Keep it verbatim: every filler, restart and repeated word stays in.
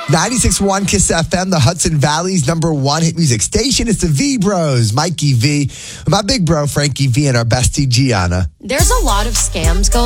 ninety-six point one Kiss F M, the Hudson Valley's number one hit music station. It's the V Bros, Mikey V, my big bro, Frankie V, and our bestie, Gianna. There's a lot of scams going